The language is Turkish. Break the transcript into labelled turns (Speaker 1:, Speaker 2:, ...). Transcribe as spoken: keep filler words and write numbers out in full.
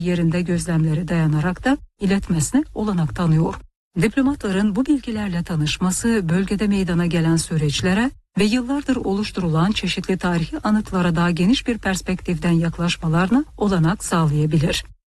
Speaker 1: yerinde gözlemleri dayanarak da iletmesine olanak tanıyor. Diplomatların bu bilgilerle tanışması bölgede meydana gelen süreçlere ve yıllardır oluşturulan çeşitli tarihi anıtlara daha geniş bir perspektiften yaklaşmalarına olanak sağlayabilir.